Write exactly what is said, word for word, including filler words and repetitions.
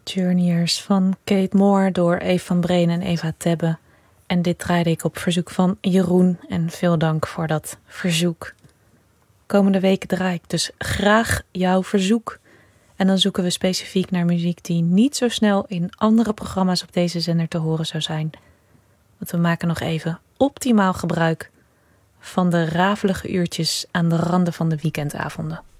Journeyers van Kate Moore door Eve van Breen en Eva Tebbe. En dit draaide ik op verzoek van Jeroen en veel dank voor dat verzoek. Komende weken draai ik dus graag jouw verzoek. En dan zoeken we specifiek naar muziek die niet zo snel in andere programma's op deze zender te horen zou zijn. Want we maken nog even optimaal gebruik van de rafelige uurtjes aan de randen van de weekendavonden.